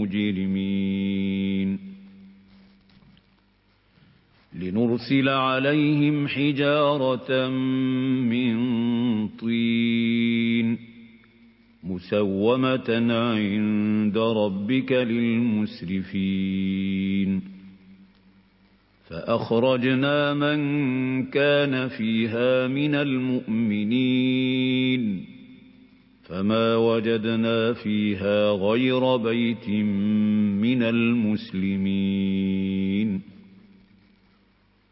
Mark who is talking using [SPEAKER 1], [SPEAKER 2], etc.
[SPEAKER 1] المجرمين لنرسل عليهم حجارة من طين مسومة عند ربك للمسرفين فأخرجنا من كان فيها من المؤمنين فما وجدنا فيها غير بيت من المسلمين